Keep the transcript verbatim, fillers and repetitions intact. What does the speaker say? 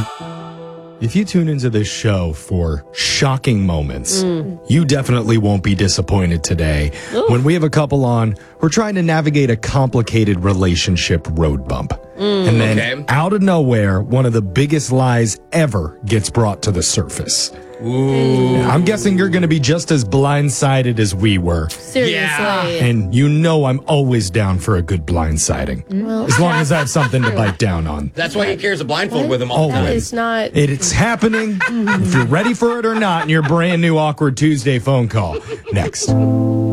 If you tune into this show for shocking moments, Mm. you definitely won't be disappointed today. Ooh. When we have a couple on, we're trying to navigate a complicated relationship road bump. Mm. And then Okay. out of nowhere, one of the biggest lies ever gets brought to the surface. Ooh. I'm guessing you're going to be just as blindsided as we were. Seriously. Yeah. And you know I'm always down for a good blindsiding. Well, As long as I have something to bite down on. That's why he carries a blindfold with him all the that time. is not. It, it's happening. If you're ready for it or not in your brand new Awkward Tuesday phone call. Next.